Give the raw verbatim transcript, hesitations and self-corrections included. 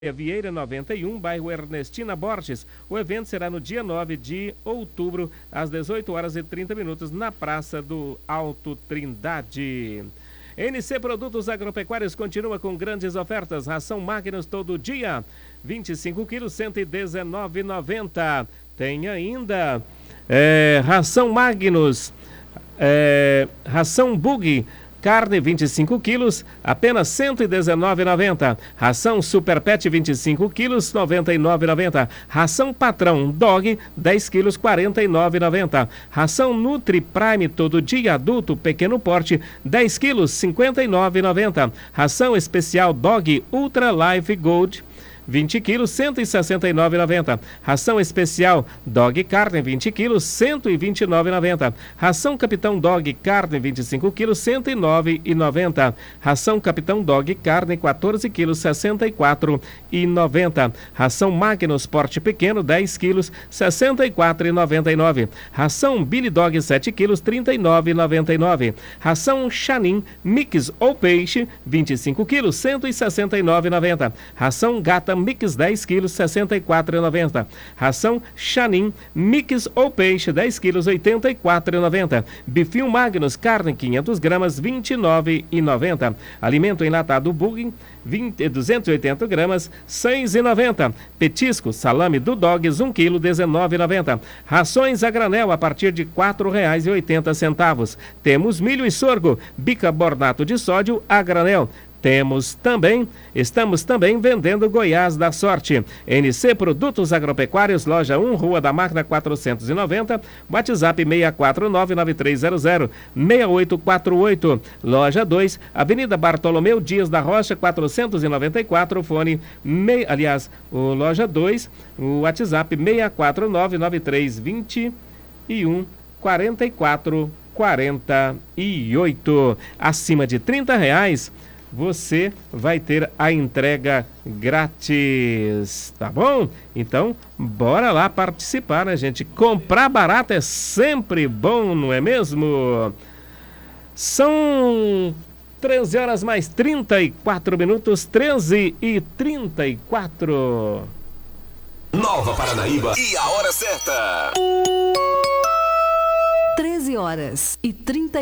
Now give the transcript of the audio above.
Vieira noventa e um, bairro Ernestina Borges. O evento será no dia nove de outubro, às dezoito horas e trinta minutos, na Praça do Alto Trindade. N C Produtos Agropecuários continua com grandes ofertas. Ração Magnus todo dia, vinte e cinco quilos, cento e dezenove reais e noventa centavos. Tem ainda é, ração Magnus, é, ração Bug, carne vinte e cinco quilos, apenas cento e dezenove reais e noventa centavos. Ração Super Pet vinte e cinco quilos, noventa e nove reais e noventa centavos. Ração Patrão Dog dez quilos, quarenta e nove reais e noventa centavos. Ração Nutri Prime todo dia adulto pequeno porte dez quilos, cinquenta e nove reais e noventa centavos. Ração Especial Dog Ultra Life Gold vinte quilos, cento e sessenta e nove reais e noventa centavos. Ração Especial Dog Carne vinte quilos, cento e vinte e nove reais e noventa centavos. Ração Capitão Dog Carne vinte e cinco quilos, cento e nove reais e noventa centavos. Ração Capitão Dog Carne quatorze quilos, sessenta e quatro reais e noventa centavos. Ração Magnus Porte Pequeno dez quilos, sessenta e quatro reais e noventa e nove centavos. Ração Billy Dog sete quilos, trinta e nove reais e noventa e nove centavos. Ração Chanin Mix ou Peixe vinte e cinco quilos, cento e sessenta e nove reais e noventa centavos. Ração Gata Mix dez quilos, sessenta e quatro reais e noventa centavos. Ração Chanin Mix ou Peixe dez quilos, oitenta e quatro reais e noventa centavos. Bifinho Magnus Carne quinhentas gramas, vinte e nove reais e noventa centavos. Alimento enlatado Bug duzentas e oitenta gramas, seis reais e noventa centavos. Petisco Salame do Dogs um quilo, dezenove reais e noventa centavos. Rações a granel a partir de quatro reais e oitenta centavos. Temos milho e sorgo bicarbonato de sódio a granel. Temos também, estamos também vendendo Goiás da Sorte. N C Produtos Agropecuários, loja um, Rua da Máquina quatrocentos e noventa, WhatsApp seis quatro nove, nove três zero zero, seis oito quatro oito. Loja dois, Avenida Bartolomeu Dias da Rocha quatrocentos e noventa e quatro, fone, mei, aliás, o loja dois, o WhatsApp seis quatro nove, nove três dois um, quatro quatro quatro oito. Acima de trinta reais, você vai ter a entrega grátis, tá bom? Então, bora lá participar, né, gente? Comprar barato é sempre bom, não é mesmo? São treze horas mais trinta e quatro minutos, treze e trinta e quatro. Nova Paranaíba e a hora certa. treze horas e trinta e